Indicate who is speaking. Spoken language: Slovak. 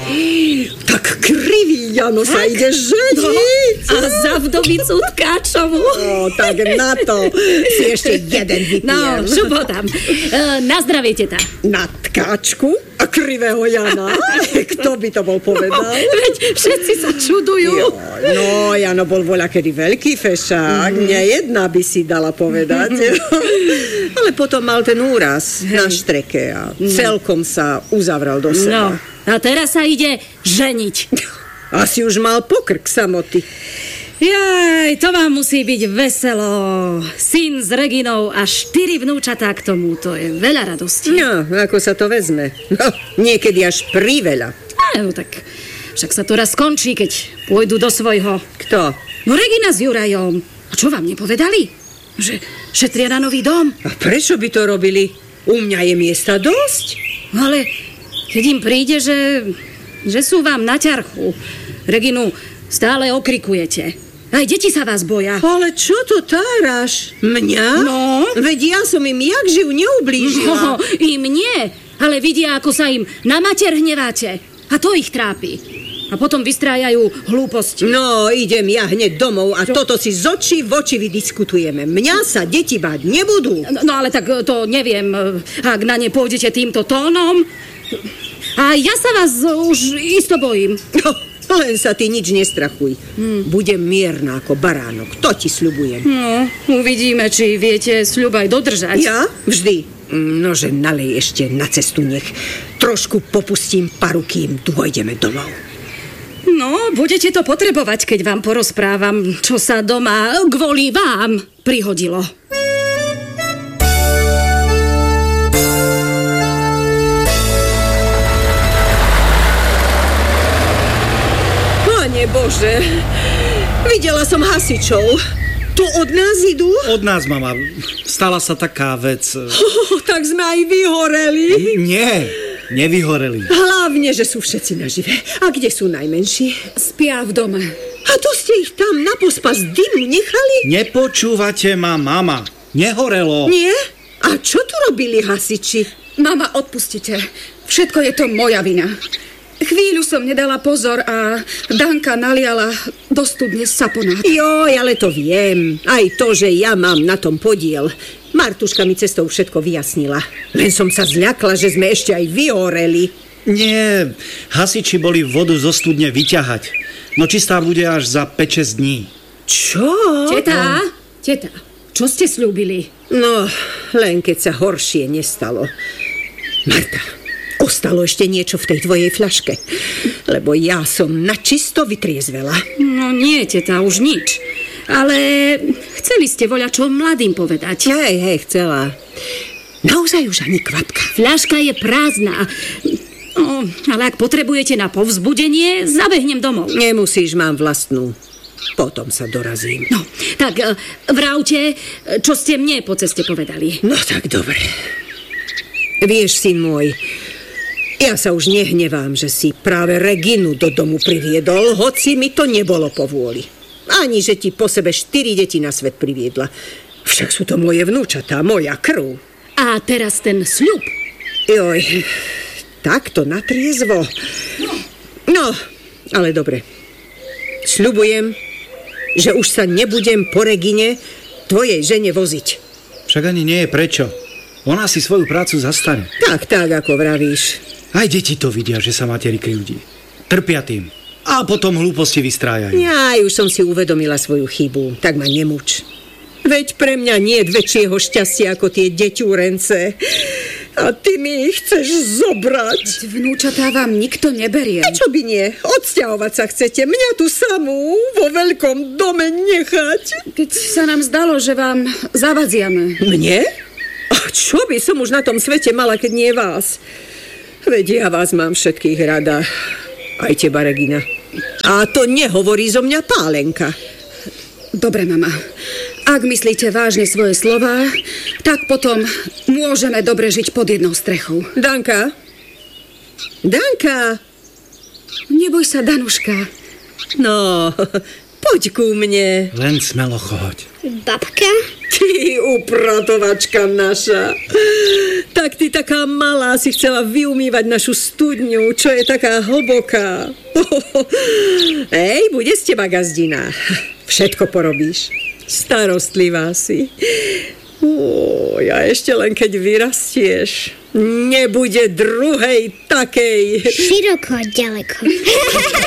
Speaker 1: Tak krivý Jano sa ide ženiť.
Speaker 2: A za vdovicu Tkáčovu.
Speaker 1: Tak na to si ešte jeden vypijem.
Speaker 2: No, šupo tam. Na zdravie, teta.
Speaker 1: Na Tkáčku a krivého Jana? Kto by to bol povedal?
Speaker 2: Veď všetci sa čudujú.
Speaker 1: No, Jano bol voľakedy veľký fešák. Nejedna by si dala povedať. Ale potom mal ten úraz na štreke a celkom sa uzavral do seba.
Speaker 2: No, a teraz sa ide ženiť.
Speaker 1: Asi už mal pokrk samoty.
Speaker 2: Jaj, to vám musí byť veselo. Syn s Reginou a 4 vnúčatá k tomu. To je veľa radosti.
Speaker 1: No, ako sa to vezme? No, niekedy až priveľa.
Speaker 2: No tak, však sa to raz skončí, keď pôjdu do svojho.
Speaker 1: Kto?
Speaker 2: No Regina s Jurajom. A čo vám nepovedali? Že šetria na nový dom.
Speaker 1: A prečo by to robili? U mňa je miesta dosť.
Speaker 2: Ale keď im príde, že sú vám na ťarchu. Reginu stále okrikujete. Aj deti sa vás boja.
Speaker 1: Ale čo to táraš? Mňa?
Speaker 2: No?
Speaker 1: Veď ja som im jak živ neublížila.
Speaker 2: No, im nie. Ale vidia, ako sa im na mater hneváte. A to ich trápi. A potom vystrájajú hlúposti.
Speaker 1: No, idem ja hneď domov a toto si z očí v oči vydiskutujeme. Mňa sa deti báť nebudú.
Speaker 2: No ale tak to neviem, ak na ne pôjdete týmto tónom. A ja sa vás už isto bojím.
Speaker 1: No, len sa ty nič nestrachuj. Budem mierna ako baránok, to ti sľubujem.
Speaker 2: No, uvidíme, či viete sľub aj dodržať.
Speaker 1: Ja? Vždy. Nože nalej ešte na cestu, nech trošku popustím paru, kým dôjdeme domov.
Speaker 2: No, budete to potrebovať, keď vám porozprávam, čo sa doma kvôli vám prihodilo.
Speaker 1: Pane Bože, videla som hasičov. Tu od nás idú?
Speaker 3: Od nás, mama. Stala sa taká vec.
Speaker 1: Tak sme aj vyhoreli.
Speaker 3: Nie, nevyhoreli.
Speaker 1: Hlavne, že sú všetci nažive. A kde sú najmenší?
Speaker 2: Spia v dome.
Speaker 1: A to ste ich tam na pospas dymu nechali?
Speaker 3: Nepočúvate ma, mama. Nehorelo.
Speaker 1: Nie? A čo tu robili hasiči?
Speaker 4: Mama, odpustite. Všetko je to moja vina. Chvíľu som nedala pozor a Danka naliala do studne saponát.
Speaker 1: Joj, ale to viem. Aj to, že ja mám na tom podiel. Martuška mi cestou všetko vyjasnila. Len som sa zľakla, že sme ešte aj vyhoreli.
Speaker 3: Nie, hasiči boli vodu zo studne vyťahať. No čistá bude až za 5-6 dní.
Speaker 1: Čo?
Speaker 2: Teta, čo ste slúbili?
Speaker 1: No, len keď sa horšie nestalo. Marta, ostalo ešte niečo v tej tvojej fľaške, lebo ja som načisto vytriezvela.
Speaker 2: No nie, teta, už nič. Ale chceli ste voľačo mladým povedať.
Speaker 1: Hej, chcela. Naozaj už ani kvapka.
Speaker 2: Fľaška je prázdna. No, ale ak potrebujete na povzbudenie, zabehnem domov.
Speaker 1: Nemusíš, mám vlastnú. Potom sa dorazím.
Speaker 2: No, tak vravte, čo ste mne po ceste povedali.
Speaker 1: No tak dobre. Vieš, syn môj, ja sa už nehnevám, že si práve Reginu do domu priviedol, hoci mi to nebolo po vôli. Ani, že ti po sebe 4 deti na svet priviedla. Však sú to moje vnúčatá, moja krv.
Speaker 2: A teraz ten sľub.
Speaker 1: Joj, takto natriezvo. No, ale dobre. Sľubujem, že už sa nebudem po Regine tvojej žene voziť.
Speaker 3: Však ani nie je prečo. Ona si svoju prácu zastane.
Speaker 1: Tak, ako vravíš.
Speaker 3: Aj deti to vidia, že sa materi krivdí. Trpia tým. A potom hlúposti vystrájajú.
Speaker 1: Ja už som si uvedomila svoju chybu, tak ma nemúč. Veď pre mňa nie je väčšieho šťastia ako tie deťúrence. A ty mi ich chceš zobrať.
Speaker 4: Vnúčatá vám nikto neberie.
Speaker 1: A čo by nie? Odsťahovať sa chcete. Mňa tu samú vo veľkom dome nechať.
Speaker 4: Keď sa nám zdalo, že vám zavadziame.
Speaker 1: Mne? A čo by som už na tom svete mala, keď nie vás? Veď ja vás mám všetkých rada. Aj teba, Regina. A to nehovorí zo mňa Pálenka.
Speaker 4: Dobre, mama. Ak myslíte vážne svoje slová, tak potom môžeme dobre žiť pod jednou strechou.
Speaker 1: Danka?
Speaker 4: Neboj sa, Danuška.
Speaker 1: No, poď ku mne.
Speaker 3: Len smelo choď.
Speaker 5: Babka?
Speaker 1: Ty upratovačka naša. Tak ty taká malá si chcela vyumývať našu studňu, čo je taká hlboká. Ej, bude z teba gazdina. Všetko porobíš. Starostlivá si. Ja ešte len keď vyrastieš, nebude druhej takej.
Speaker 5: Široko, ďaleko.